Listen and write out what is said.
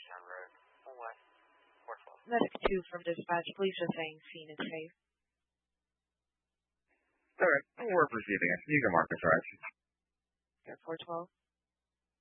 Town Road, 1 West, 412. Medic 2 from dispatch. Police are saying scene is safe. Alright, we're proceeding. You can mark the direction. Okay, 412.